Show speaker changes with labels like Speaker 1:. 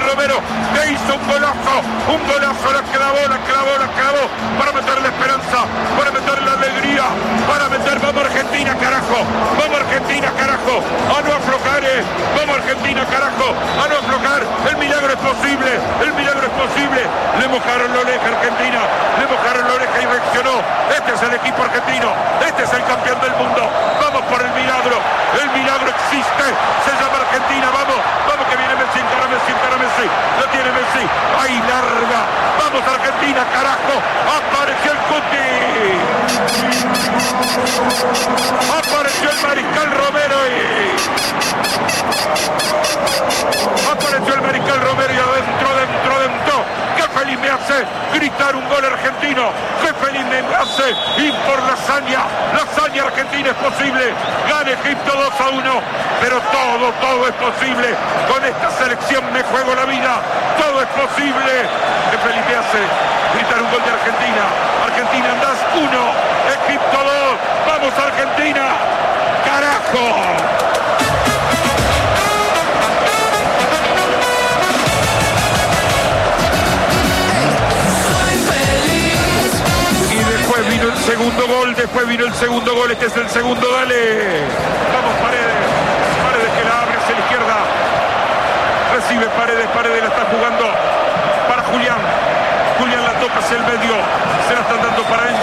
Speaker 1: Romero, que hizo un golazo, la clavó, para meter la esperanza, para meter la alegría, para meter, vamos Argentina, carajo, a no aflojar, vamos Argentina, carajo, a no aflojar, el milagro es posible, le mojaron la oreja Argentina, y reaccionó. Este es el equipo argentino, este es el campeón del mundo, vamos por el milagro existe, se llama Argentina, vamos que viene Messi, encara Messi, lo tiene Messi, ahí larga, vamos Argentina, carajo, apareció el Cuti, apareció el Mariscal Romero y adentro, qué feliz me hace gritar un gol argentino, qué feliz me hace ir por la hazaña argentina es posible, gana Egipto 2-1, pero todo es posible, con esta selección me juego la vida, todo es posible, qué feliz me hace gritar un gol de Argentina andás 1, Egipto 2, vamos Argentina, carajo. Después vino el segundo gol, este es el segundo, dale. Vamos Paredes que la abre hacia la izquierda. Recibe Paredes la está jugando para Julián la toca hacia el medio, se la están dando para